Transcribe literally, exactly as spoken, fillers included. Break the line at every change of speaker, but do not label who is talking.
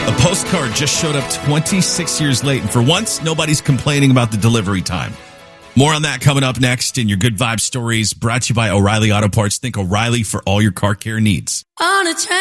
A postcard just showed up twenty-six years late, and for once, nobody's complaining about the delivery time. More on that coming up next in your Good Vibe Stories, brought to you by O'Reilly Auto Parts. Think O'Reilly for all your car care needs.
On a